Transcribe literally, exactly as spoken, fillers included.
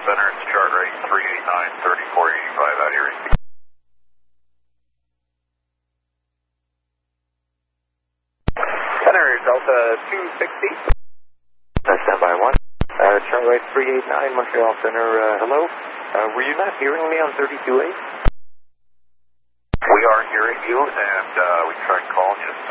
Center, it's chart rate three eighty-nine, thirty-four eighty-five out here. Center, Delta two sixty. Uh, standby one. Uh, chart rate three eighty-nine, Montreal Center, uh, hello. Uh, were you not hearing me on thirty-two eight? We are hearing you, and uh, we tried calling you.